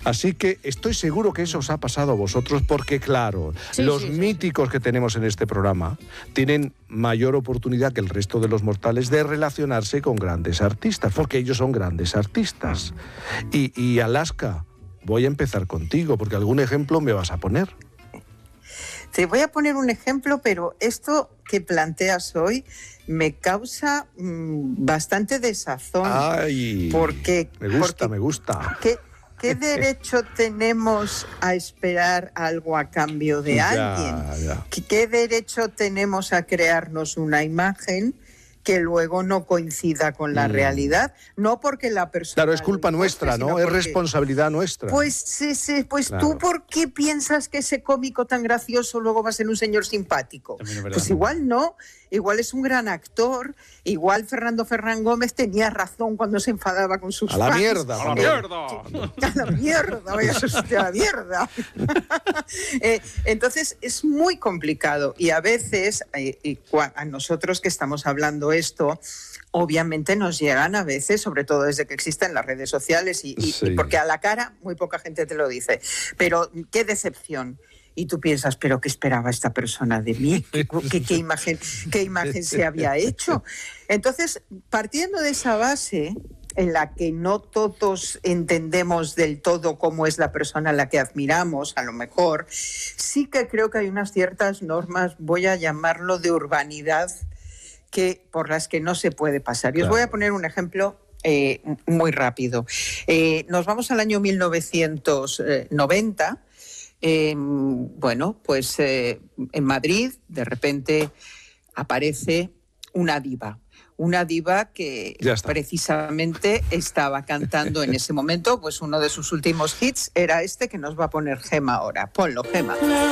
Así que estoy seguro que eso os ha pasado a vosotros porque, claro, los míticos que tenemos en este programa tienen mayor oportunidad que el resto de los mortales de relacionarse con grandes artistas, porque ellos son grandes artistas. Y Alaska, voy a empezar contigo, porque algún ejemplo me vas a poner. Te voy a poner un ejemplo, pero esto que planteas hoy me causa bastante desazón. Ay, porque me gusta. ¿Qué derecho tenemos a esperar algo a cambio de alguien? Ya. ¿Qué derecho tenemos a crearnos una imagen que luego no coincida con la realidad? No porque la persona... Claro, es culpa nuestra, ¿no? Es responsabilidad nuestra. Pues sí, pues claro. ¿Tú por qué piensas que ese cómico tan gracioso luego va a ser un señor simpático? Pues igual no, igual es un gran actor, igual Fernando Ferrán Gómez tenía razón cuando se enfadaba con sus fans. ¡A la mierda! ¡A la mierda! Entonces es muy complicado y a veces a nosotros que estamos hablando esto, obviamente nos llegan a veces, sobre todo desde que existen las redes sociales y porque a la cara muy poca gente te lo dice, pero qué decepción. Y tú piensas, ¿pero qué esperaba esta persona de mí? ¿Qué imagen se había hecho? Entonces, partiendo de esa base en la que no todos entendemos del todo cómo es la persona a la que admiramos, a lo mejor, sí que creo que hay unas ciertas normas, voy a llamarlo de urbanidad, por las que no se puede pasar. Y os voy a poner un ejemplo muy rápido. Nos vamos al año 1990. En Madrid de repente aparece una diva que precisamente estaba cantando en ese momento, pues uno de sus últimos hits era este que nos va a poner Gema ahora. Ponlo, Gema.